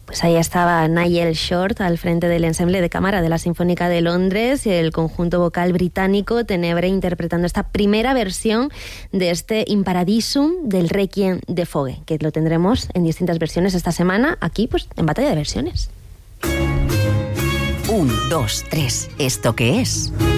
Pues ahí estaba Nigel Short al frente del ensemble de cámara de la Sinfónica de Londres y el conjunto vocal británico Tenebre interpretando esta primera versión de este In Paradisum del Requiem de Fogge, que lo tendremos en distintas versiones esta semana aquí pues en Batalla de Versiones. 1, 2, 3. ¿Esto qué es?